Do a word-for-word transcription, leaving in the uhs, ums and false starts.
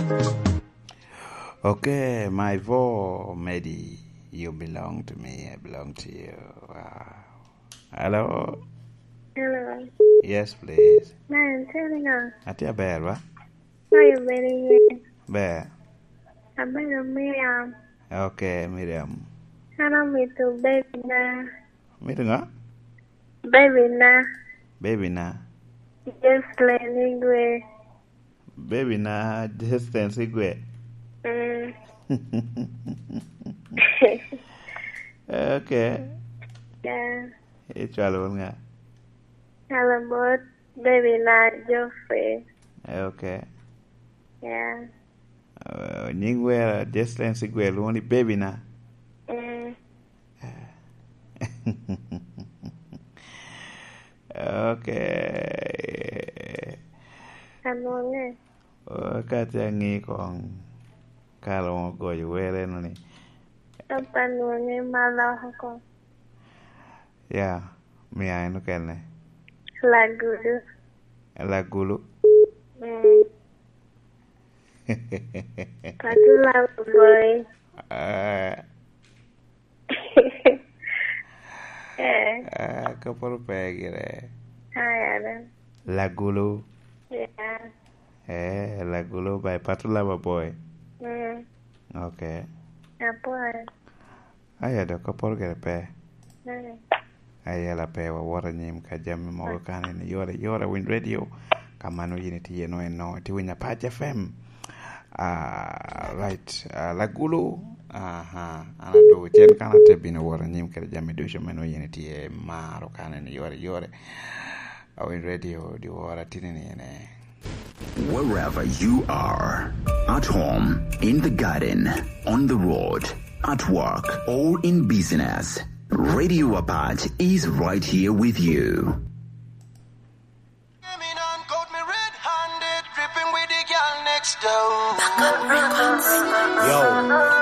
Okay, my vo Medi, you belong to me, I belong to you. Wow. Hello? Hello. Yes, please. Man, telling her. Atia bear, ba? Why you better Bear. I better Miriam. Okay, Miriam. I don't mean to baby na. Miriam, nga? Baby na. Baby na. Just playing with. Baby na, distance igwe. Mm. Okay. Yeah. It's all nga. Hello, but baby na Joffrey. Okay. Yeah. Uh, Ningwe distance igwe, only baby na. Mm. Okay. Ano nga? Wakati angi kong kalo go you were ni. Apa nga malah ko? Yeah, me I no kene. Lagu. Lagulu. Mm. Lagu lagu boy. Ah, Eh. ah, kapor pegire. Hi, Adam. Lagulu. Yeah. Eh, Lagulu by Patula boy. Mm. Okay. Apa? Aya do kapor gere pe. Mm. Aya la pe wa wora nyim ka jam mo kan ni yore yore win radio. Kamano yini ti no no ti winya Patch F M. Ah, right. Uh, Lagulu. Aha. Ana do chen kana te bino wora nyim ka jam do sho meno yini ti e maro kan ni yore yore. Win radio di wora tinini ne. Wherever you are, at home, in the garden, on the road, at work, or in business, Radio Apart is right here with you. Yo.